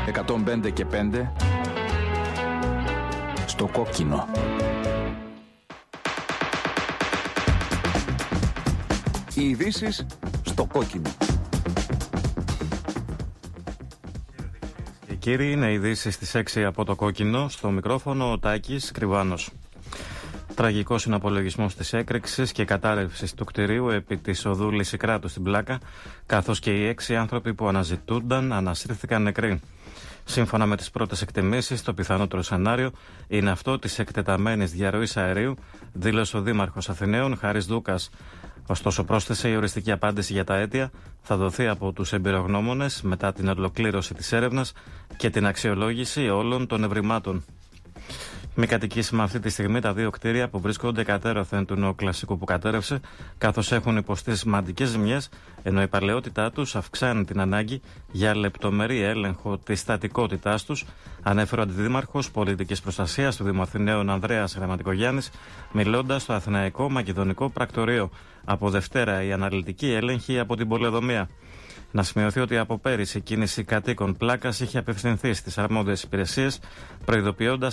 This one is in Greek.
105 και 5 στο κόκκινο. Οι ειδήσεις στο κόκκινο. Κύριοι, είναι ειδήσεις στις 6 από το κόκκινο. Στο μικρόφωνο ο Τάκης Κρυβάνος. Τραγικός συναπολογισμός της έκρηξης και κατάρρευσης του κτηρίου επί της οδού Λυσικράτου στην Πλάκα, καθώς και οι 6 άνθρωποι που αναζητούνταν ανασύρθηκαν νεκροί. Σύμφωνα με τις πρώτες εκτιμήσεις, το πιθανότερο σενάριο είναι αυτό της εκτεταμένης διαρροής αερίου, δήλωσε ο Δήμαρχος Αθηναίων Χάρης Δούκας. Ωστόσο, πρόσθεσε, η οριστική απάντηση για τα αίτια θα δοθεί από τους εμπειρογνώμονες μετά την ολοκλήρωση της έρευνας και την αξιολόγηση όλων των ευρημάτων. Μη κατοικήσιμα αυτή τη στιγμή τα 2 κτίρια που βρίσκονται κατέρωθεν του νεοκλασικού που κατέρευσε, καθώς έχουν υποστεί σημαντικές ζημιές, ενώ η παλαιότητά τους αυξάνει την ανάγκη για λεπτομερή έλεγχο της στατικότητάς τους, ανέφερε ο Αντιδήμαρχος Πολιτικής Προστασίας του Δήμου Αθηναίων Ανδρέας Γραμματικογιάννης, μιλώντας στο Αθηναϊκό Μακεδονικό Πρακτορείο. Από Δευτέρα η αναλυτική έλεγχη από την πολεοδομία. Να σημειωθεί ότι από πέρυσι η κίνηση κατοίκων Πλάκας είχε απευθυνθεί στις αρμόδιες υπηρεσίες, προειδοποιώντας